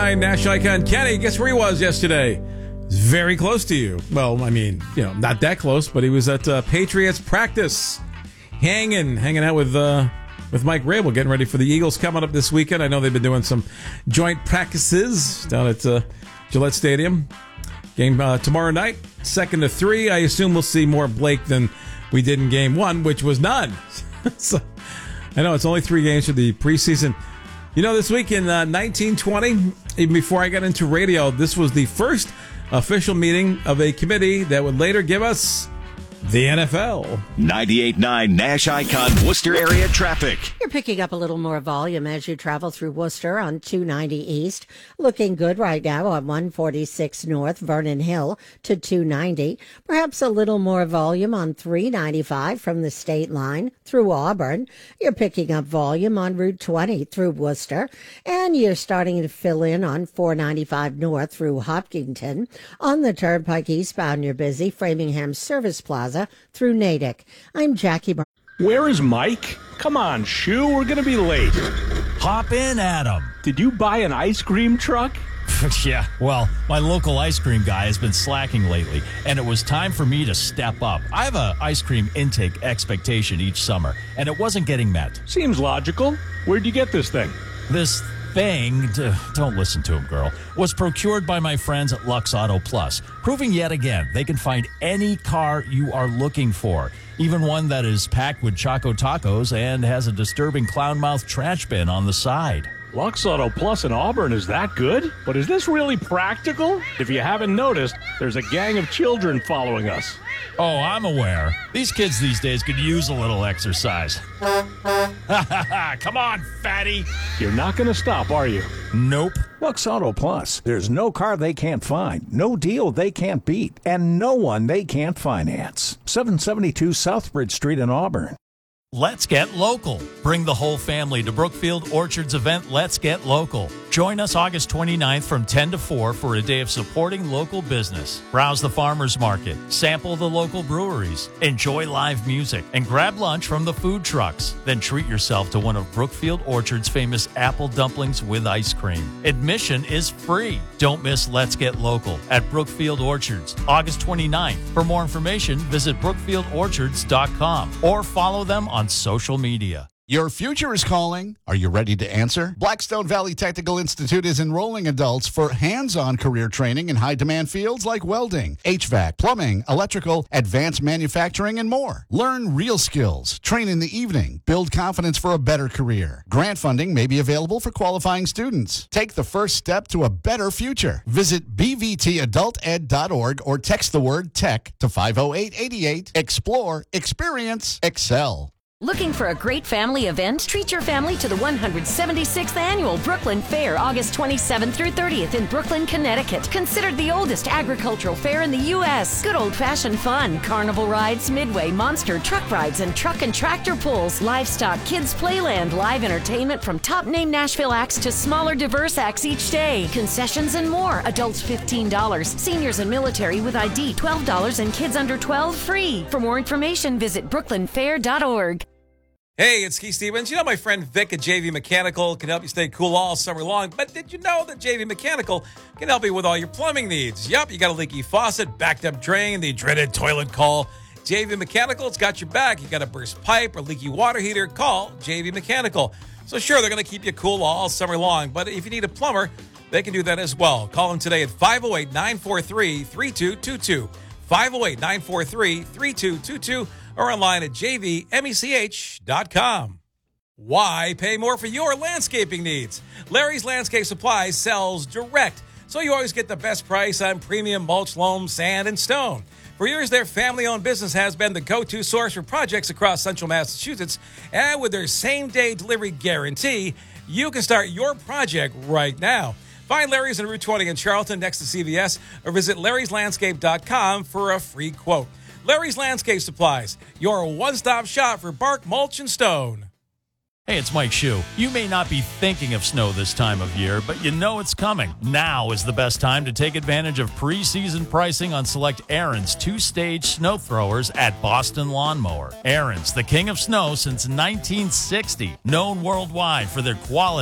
98.9 Nash Icon Kenny. Guess where he was yesterday? He's very close to you. Well, I mean, not that close, but he was at Patriots practice, hanging out with Mike Rabel, getting ready for the Eagles coming up this weekend. I know they've been doing some joint practices down at Gillette Stadium. Game tomorrow night, 2 to 3. I assume we'll see more Blake than we did in Game 1, which was none. So, I know it's only 3 games for the preseason. This week in 1920, even before I got into radio, this was the first official meeting of a committee that would later give us the NFL. 98.9 Nash Icon Worcester area traffic. You're picking up a little more volume as you travel through Worcester on 290 East. Looking good right now on 146 North, Vernon Hill to 290. Perhaps a little more volume on 395 from the state line through Auburn. You're picking up volume on Route 20 through Worcester. And you're starting to fill in on 495 North through Hopkinton. On the Turnpike eastbound, you're busy. Framingham Service Plaza through Natick. I'm Jackie. Where is Mike? Come on, Shoo, we're going to be late. Hop in, Adam. Did you buy an ice cream truck? Yeah, well, my local ice cream guy has been slacking lately, and it was time for me to step up. I have a ice cream intake expectation each summer, and it wasn't getting met. Seems logical. Where'd you get this thing? This thing, don't listen to him, girl, was procured by my friends at Lux Auto Plus, proving yet again they can find any car you are looking for, even one that is packed with Choco Tacos and has a disturbing clown mouth trash bin on the side. Lux Auto Plus in Auburn is that good? But is this really practical? If you haven't noticed, there's a gang of children following us. Oh, I'm aware. These kids these days could use a little exercise. Come on, fatty. You're not going to stop, are you? Nope. Lux Auto Plus. There's no car they can't find, no deal they can't beat, and no one they can't finance. 772 Southbridge Street in Auburn. Let's get local. Bring the whole family to Brookfield Orchards event Let's Get Local. Join us August 29th from 10 to 4 for a day of supporting local business. Browse the farmers market, sample the local breweries, enjoy live music, and grab lunch from the food trucks. Then treat yourself to one of Brookfield Orchards' famous apple dumplings with ice cream. Admission is free. Don't miss Let's Get Local at Brookfield Orchards, August 29th. For more information, visit brookfieldorchards.com or follow them on social media. Your future is calling. Are you ready to answer? Blackstone Valley Technical Institute is enrolling adults for hands-on career training in high-demand fields like welding, HVAC, plumbing, electrical, advanced manufacturing, and more. Learn real skills, train in the evening, build confidence for a better career. Grant funding may be available for qualifying students. Take the first step to a better future. Visit bvtadulted.org or text the word TECH to 50888. Explore, experience, excel. Looking for a great family event? Treat your family to the 176th Annual Brooklyn Fair, August 27th through 30th in Brooklyn, Connecticut. Considered the oldest agricultural fair in the U.S. Good old-fashioned fun, carnival rides, midway, monster truck rides, and truck and tractor pulls, livestock, kids playland, live entertainment from top-name Nashville acts to smaller, diverse acts each day, concessions and more. Adults $15, seniors and military with ID $12, and kids under 12 free. For more information, visit brooklynfair.org. Hey, it's Keith Stevens. My friend Vic at JV Mechanical can help you stay cool all summer long. But did you know that JV Mechanical can help you with all your plumbing needs? Yup, you got a leaky faucet, backed up drain, the dreaded toilet call. JV Mechanical's got your back. You got a burst pipe or leaky water heater, call JV Mechanical. So sure, they're going to keep you cool all summer long. But if you need a plumber, they can do that as well. Call them today at 508-943-3222. 508-943-3222. Or online at jvmech.com. Why pay more for your landscaping needs? Larry's Landscape Supplies sells direct, so you always get the best price on premium mulch, loam, sand, and stone. For years, their family-owned business has been the go-to source for projects across central Massachusetts, and with their same-day delivery guarantee, you can start your project right now. Find Larry's on Route 20 in Charlton next to CVS, or visit larryslandscape.com for a free quote. Larry's Landscape Supplies, your one-stop shop for bark, mulch, and stone. Hey, it's Mike Shue. You may not be thinking of snow this time of year, but you know it's coming. Now is the best time to take advantage of preseason pricing on select Ariens 2-stage snow throwers at Boston Lawnmower. Ariens, the king of snow since 1960, known worldwide for their quality